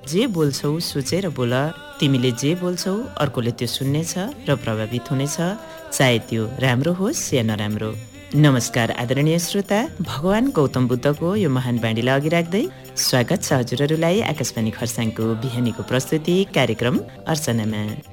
जे बोल्छौ सोचेर बोल। तिमीले जे बोल्छौ अर्कोले त्यो सुन्नेछ र प्रभावित हुनेछ, चाहे त्यो राम्रो होस् या नराम्रो। नमस्कार आदरणीय श्रोता, भगवान गौतम बुद्धको यो महान बाणीलाई अघि राख्दै स्वागत छ हजुरहरूलाई आकाशवाणी खरसाङको बिहानीको प्रस्तुति कार्यक्रम अर्चनामा।